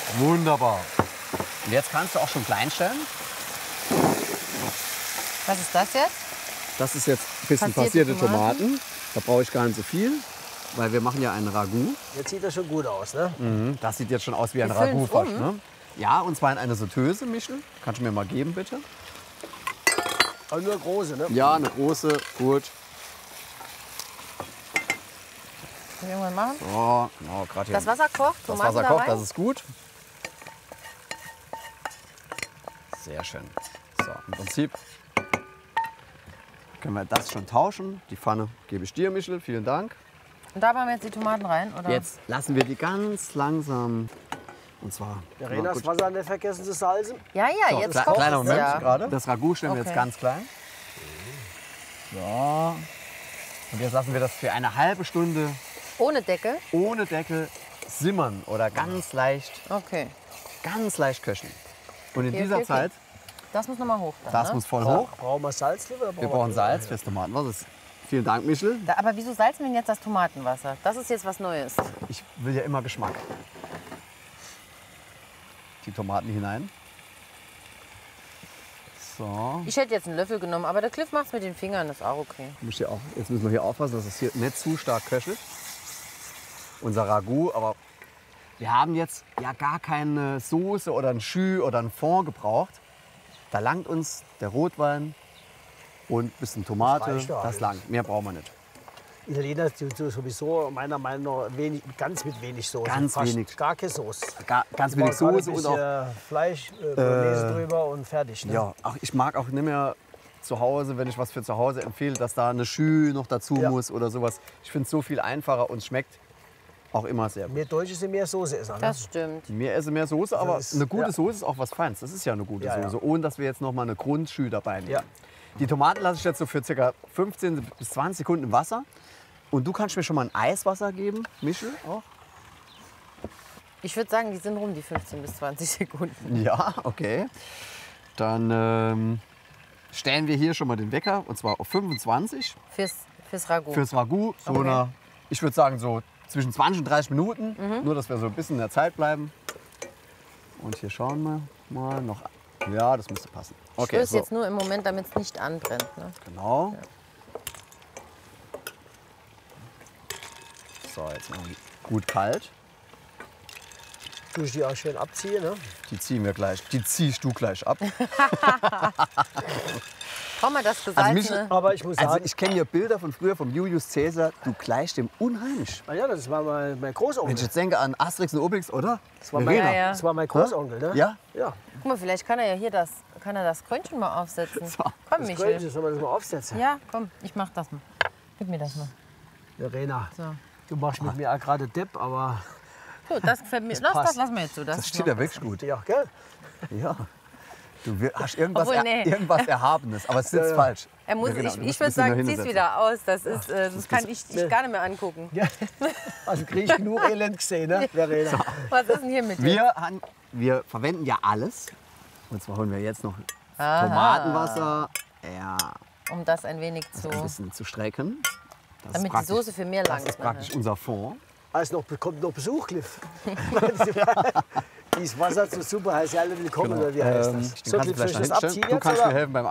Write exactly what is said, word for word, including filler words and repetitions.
Wunderbar. Und jetzt kannst du auch schon klein stellen. Was ist das jetzt? Das ist jetzt ein bisschen Passierte passierte Tomaten. Tomaten. Da brauche ich gar nicht so viel, weil wir machen ja einen Ragout. Jetzt sieht das schon gut aus, ne? Mhm. Das sieht jetzt schon aus wie ein Wir Ragout füllen's fast. um. Ne? Ja, und zwar in eine Sauteuse, Michel. Kannst du mir mal geben, bitte? Aber nur große, ne? Ja, eine große, gut. Soll ich irgendwann machen? So, genau, gerade hier. Das Wasser kocht, Das Tomaten Wasser da kocht, rein. das ist gut. Sehr schön. So, im Prinzip können wir das schon tauschen. Die Pfanne gebe ich dir, Michel. Vielen Dank. Und da machen wir jetzt die Tomaten rein, oder? Jetzt lassen wir die ganz langsam. Und zwar. Verena, mal das gut- Wasser nicht vergessen zu salzen. Ja, ja, jetzt Kle- kocht Kleiner es, Moment ja. gerade. Das Ragout stellen wir Okay. jetzt ganz klein. So. Und jetzt lassen wir das für eine halbe Stunde Ohne Deckel? ohne Deckel simmern oder ganz leicht, Okay. ganz leicht köcheln. Und in Okay, dieser okay, okay. Zeit, Das muss noch mal hoch dann, das ne? muss voll So, hoch. brauchen wir Salz drüber? Oder Wir brauchen Salz fürs Tomatenwasser. Das- Vielen Dank, Michel. Da, aber wieso salzen wir denn jetzt das Tomatenwasser? Das ist jetzt was Neues. Ich will ja immer Geschmack. Die Tomaten hinein. So. Ich hätte jetzt einen Löffel genommen, aber der Cliff macht es mit den Fingern, das ist auch okay. Muss hier auch, jetzt müssen wir hier aufpassen, dass es hier nicht zu stark köchelt. Unser Ragout, aber wir haben jetzt ja gar keine Soße oder ein Jus oder ein Fond gebraucht. Da langt uns der Rotwein und ein bisschen Tomate, Das reicht doch das alles. langt. Mehr brauchen wir nicht. Italiener sind sowieso meiner Meinung nach wenig, ganz mit wenig Soße. Ganz Fast wenig. Gar keine Soße. Ga- Ganz wenig Soße und auch, Fleisch, äh, Bolognese drüber und fertig. Ne? ja, auch ich mag auch nicht mehr zu Hause, wenn ich was für zu Hause empfehle, dass da eine Jus noch dazu Ja. muss oder sowas. Ich finde es so viel einfacher und es schmeckt auch immer sehr gut. Wir Deutsche sind mehr Soße-Esser. Ne? Das stimmt. Mehr esse mehr Soße, aber ist- eine gute ja. Soße ist auch was Feins. Das ist ja eine gute Ja, ja. Soße, ohne dass wir jetzt noch mal eine Grundschü dabei nehmen. Ja. Die Tomaten lasse ich jetzt so für ca. fünfzehn bis zwanzig Sekunden im Wasser. Und du kannst mir schon mal ein Eiswasser geben, Michel, auch? Ich würde sagen, die sind rum, die fünfzehn bis zwanzig Sekunden. Ja, okay. Dann ähm, stellen wir hier schon mal den Wecker, und zwar auf fünfundzwanzig. Fürs, fürs Ragout. Fürs Ragout, so Okay. eine, ich würde sagen so zwischen zwanzig und dreißig Minuten, nur dass wir so ein bisschen in der Zeit bleiben. Und hier schauen wir mal noch. Ja, das müsste passen. ich Okay, rühre es so, jetzt nur im Moment, damit es nicht anbrennt. Ne? genau. So, jetzt machen wir die gut kalt. Tue ich die auch schön abziehen. Ne? Die ziehen wir gleich. Die ziehst du gleich ab. Brauchen wir das Also, gesalzene? Michel, Aber ich muss also sagen, ich kenne ja Bilder von früher vom Julius Caesar. Du gleichst dem unheimlich. na ja, das war mein, mein Wenn ich Großonkel. jetzt denke an Asterix und Obelix, oder? Das war mein, Verena. Ja, ja. das war mein Großonkel. Ne? Ja? Ja. Guck mal, vielleicht kann er ja hier das, kann er das Krönchen mal aufsetzen. So. Komm, Das Michel. Krönchen, soll man das mal aufsetzen? Ja, komm, ich mach das mal. Gib mir das mal. Verena, So. du machst mit mir auch gerade Depp, aber Gut, das gefällt mir. Das, das passt. lassen wir jetzt so. Das, Das ist steht noch ja besser. wirklich gut. ja, gell? Ja. Du wir- hast irgendwas, Obwohl, er, nee. irgendwas Erhabenes, aber es sitzt ja. falsch. Er muss, Verena, ich du ich musst würde ein bisschen sagen, da zieh's hinsetzen. wieder aus. Das, ist, äh, das kann ich, ich gar nicht mehr angucken. Ja. Also kriege ich genug Elend gesehen, ne, Verena? Was ist denn hier mit dir? Wir, han- wir verwenden ja alles. Und zwar holen wir jetzt noch Aha. Tomatenwasser. Ja, Um das ein wenig zu. ein bisschen zu strecken. Das Damit ist die praktisch- Soße für mehr Das langt. ist praktisch unser Fond. Also noch, kommt noch Besuch, Cliff. Dieses Wasser zur Suppe heißt ja alle willkommen, oder wie heißt Ähm, das? den kannst du Cliff, vielleicht soll ich da das hinstellen. abziehen Du jetzt, kannst oder? mir helfen beim